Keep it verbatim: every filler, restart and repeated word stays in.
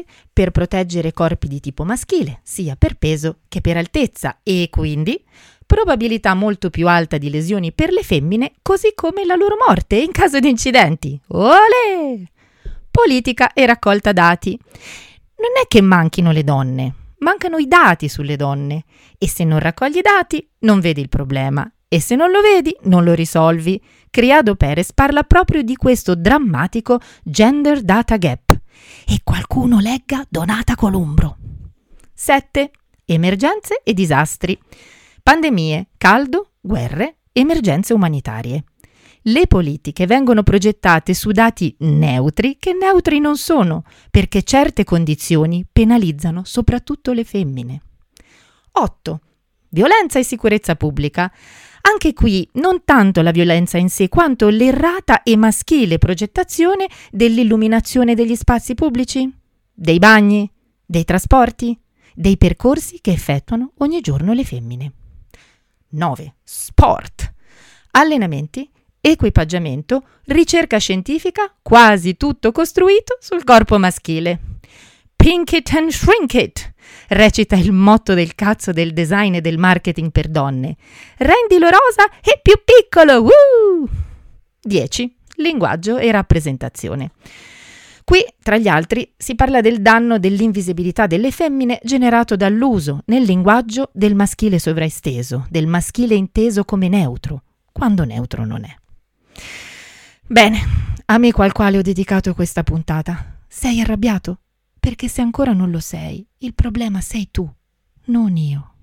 per proteggere corpi di tipo maschile, sia per peso che per altezza, e quindi probabilità molto più alta di lesioni per le femmine, così come la loro morte in caso di incidenti. Olè! Politica e raccolta dati. Non è che manchino le donne, mancano i dati sulle donne, e se non raccogli i dati non vedi il problema, e se non lo vedi non lo risolvi. Criado Perez parla proprio di questo drammatico gender data gap. E qualcuno legga Donata Columbro. sette. Emergenze e disastri. Pandemie, caldo, guerre, emergenze umanitarie. Le politiche vengono progettate su dati neutri che neutri non sono, perché certe condizioni penalizzano soprattutto le femmine. otto. Violenza e sicurezza pubblica. Anche qui non tanto la violenza in sé, quanto l'errata e maschile progettazione dell'illuminazione degli spazi pubblici, dei bagni, dei trasporti, dei percorsi che effettuano ogni giorno le femmine. nove. Sport. Allenamenti, equipaggiamento, ricerca scientifica, quasi tutto costruito sul corpo maschile. Pink it and shrink it, recita il motto del cazzo del design e del marketing per donne. Rendilo rosa e più piccolo, woo! dieci. Linguaggio e rappresentazione. Qui, tra gli altri, si parla del danno dell'invisibilità delle femmine generato dall'uso nel linguaggio del maschile sovraesteso, del maschile inteso come neutro, quando neutro non è. Bene, amico al quale ho dedicato questa puntata, sei arrabbiato? Perché se ancora non lo sei, il problema sei tu, non io.